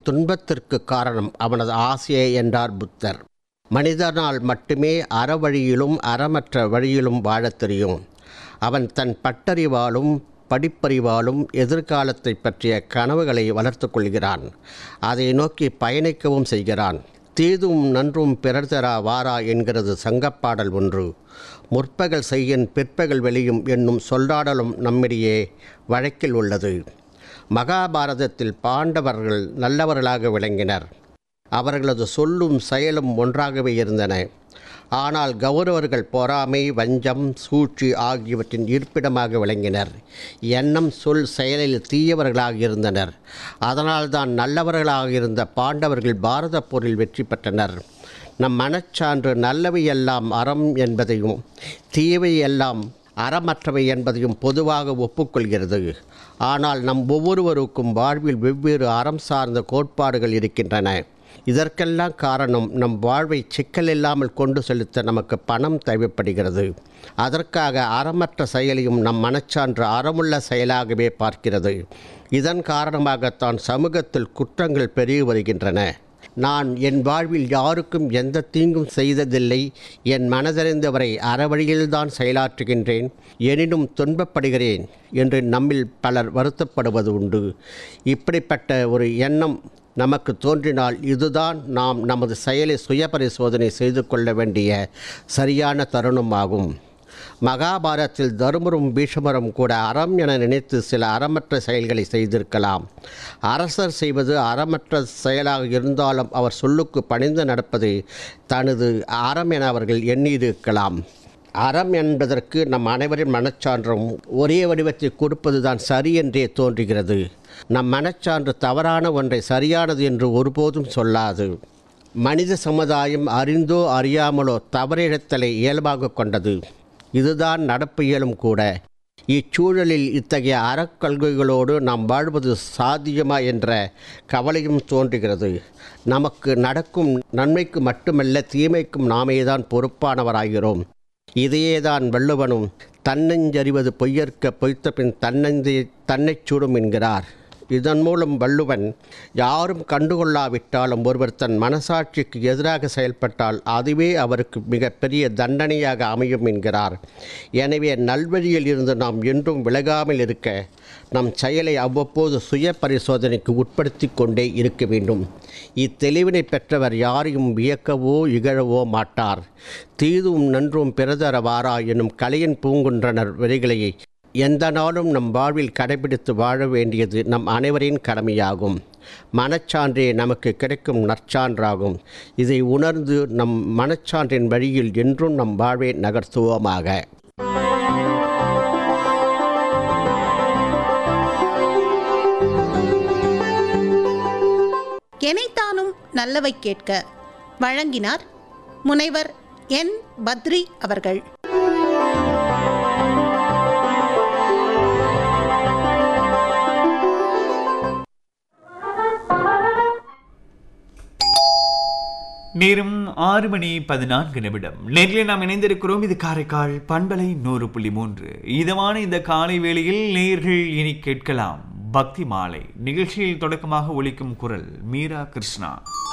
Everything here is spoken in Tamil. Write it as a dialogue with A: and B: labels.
A: துன்பத்திற்கு காரணம் அவனது ஆசையே என்றார் புத்தர். மனிதனால் மட்டுமே அறவழியிலும் அறமற்ற வழியிலும் வாழத் தெரியும். அவன் தன் பட்டறிவாலும் படிப்பறிவாலும் எதிர்காலத்தை பற்றிய கனவுகளை வளர்த்து கொள்கிறான். அதை நோக்கி பயணிக்கவும் செய்கிறான். தீதும் நன்றும் பிறர் தரா வாரா என்கிறது சங்கப்பாடல் ஒன்று. முற்பகல் செய்யின் பிற்பகல் வெளியும் என்னும் சொல்லாடலும் நம்மிடையே வழக்கில் உள்ளது. மகாபாரதத்தில் பாண்டவர்கள் நல்லவர்களாக விளங்கினர். அவர்களது சொல்லும் செயலும் ஒன்றாகவே இருந்தன. ஆனால் கௌரவர்கள் பொறாமை, வஞ்சம், சூழ்ச்சி ஆகியவற்றின் இருப்பிடமாக விளங்கினர். எண்ணம், சொல், செயலில் தீயவர்களாக இருந்தனர். அதனால்தான் நல்லவர்களாக இருந்த பாண்டவர்கள் பாரத போரில் வெற்றி பெற்றனர். நம் மனச்சான்று நல்லவை எல்லாம் அறம் என்பதையும் தீயவை எல்லாம் அறமற்றவை என்பதையும் பொதுவாக ஒப்புக்கொள்கிறது. ஆனால் நம் ஒவ்வொருவருக்கும் வாழ்வில் வெவ்வேறு அறம் சார்ந்த கோட்பாடுகள் இருக்கின்றன. இதற்கெல்லாம் காரணம் நம் வாழ்வை சிக்கல் இல்லாமல் கொண்டு செலுத்த நமக்கு பணம் தேவைப்படுகிறது. அதற்காக அறமற்ற செயலையும் நம் மனச்சான்று அறமுள்ள செயலாகவே பார்க்கிறது. இதன் காரணமாகத்தான் சமூகத்தில் குற்றங்கள் பெருகி வருகின்றன. நான் என் வாழ்வில் யாருக்கும் எந்த தீங்கும் செய்ததில்லை, என் மனதறிந்தவரை அறவழியில்தான் செயலாற்றுகின்றேன், எனினும் துன்பப்படுகிறேன் என்று நம்மில் பலர் வருத்தப்படுவது உண்டு. இப்படிப்பட்ட ஒரு எண்ணம் நமக்கு தோன்றினால் இதுதான் நாம் நமது செயலை சுய பரிசோதனை செய்து கொள்ள வேண்டிய சரியான தருணமாகும். மகாபாரதத்தில் தருமரும் பீஷ்மரும் கூட அறம் என நினைத்து சில அறமற்ற செயல்களை செய்திருக்கலாம். அரசர் செய்வது அறமற்ற செயலாக இருந்தாலும் அவர் சொல்லுக்கு பணிந்து நடப்பது தனது அறம் என அவர்கள் எண்ணியிருக்கலாம். அறம் என்பதற்கு நம் அனைவரின் மனச்சான்றும் ஒரே வடிவத்தை கொடுப்பது தான் சரி என்றே தோன்றுகிறது. நம் மனச்சான்று தவறான ஒன்றை சரியானது என்று ஒருபோதும் சொல்லாது. மனித சமுதாயம் அறிந்தோ அறியாமலோ தவறிழைத்தலை இயல்பாக கொண்டது. இதுதான் நடப்பு இயலும் கூட. இச்சூழலில் இத்தகைய அறக்கொள்கைகளோடு நாம் வாழ்வது சாத்தியமா என்ற கவலையும் தோன்றுகிறது. நமக்கு நடக்கும் நன்மைக்கு மட்டுமல்ல, தீமைக்கும் நாமேதான் பொறுப்பானவராகிறோம். இதையேதான் வள்ளுவனும் தன்னஞ்சறிவது பொய்யற்க பொய்த்த பின் தன்னைச் சுடும் என்கிறார். இதன் மூலம் வள்ளுவன் யாரும் கண்டுகொள்ளாவிட்டாலும் ஒருவர் தன் மனசாட்சிக்கு எதிராக செயல்பட்டால் அதுவே அவருக்கு மிகப்பெரிய தண்டனையாக அமையும் என்கிறார். எனவே நல்வழியில் இருந்து நாம் என்றும் விலகாமல் இருக்க நம் செயலை அவ்வப்போது சுய பரிசோதனைக்கு உட்படுத்தி கொண்டே இருக்க வேண்டும். இத்தெளிவினை பெற்றவர் யாரையும் வியக்கவோ இகழவோ மாட்டார். தீதும் நன்றும் பிறதர வாரா எனும் கலையின் பூங்குன்றனர் வரிகளை எந்த நாளும் நம் வாழ்வில் கடைபிடித்து வாழ வேண்டியது நம் அனைவரின் கடமையாகும். மனச்சான்றே நமக்கு கிடைக்கும் நற்சான்றாகும். இதை உணர்ந்து நம் மனச்சான்றின் வழியில் என்றும் நம் வாழ்வை நகர்த்துவோமாக.
B: எனைத்தானும் நல்லவை கேட்க வழங்கினார் முனைவர் என். பத்ரி அவர்கள்.
C: நேரம் 6:14. நேரில் நாம் இணைந்திருக்கிறோம். இது காரைக்கால் பண்பலை 100.3. இதமான இந்த காலை வேளையில் நேயர்கள் இனி கேட்கலாம் பக்தி மாலை. நிகழ்ச்சியில் தொடக்கமாக ஒலிக்கும் குரல் மீரா கிருஷ்ணா.